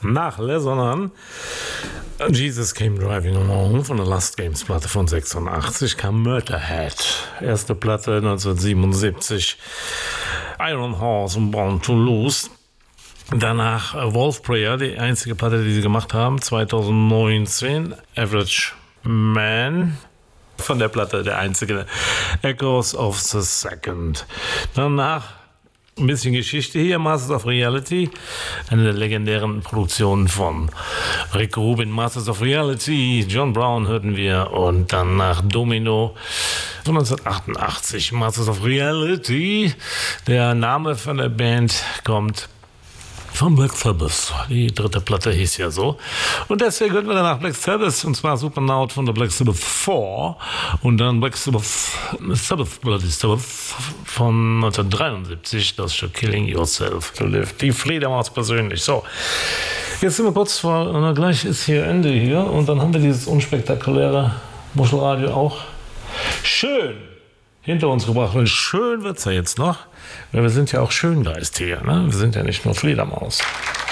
nach sondern Jesus Came Driving Along von der Last Games Platte von 86 kam Motorhead, erste Platte 1977, Iron Horse und Born to Lose. Danach Wolf Prayer, die einzige Platte, die sie gemacht haben, 2019, Average Man. Von der Platte der einzige, Echoes of the Second. Danach ein bisschen Geschichte hier, Masters of Reality, eine der legendären Produktionen von Rick Rubin, Masters of Reality, John Brown hörten wir und dann nach Domino von 1988, Masters of Reality. Der Name von der Band kommt von Black Sabbath. Die dritte Platte hieß ja so. Und deswegen hören wir danach Black Sabbath, und zwar Supernaut von der Black Sabbath 4 und dann Black Sabbath Bloody Sabbath von 1973, das Stück Killing Yourself to Live. Die Fledermaus persönlich. So, jetzt sind wir kurz vor, gleich ist hier Ende hier und dann haben wir dieses unspektakuläre Muschelradio auch schön hinter uns gebracht. Und schön wird es ja jetzt noch, weil wir sind ja auch Schöngeist hier. Ne? Wir sind ja nicht nur Fledermaus.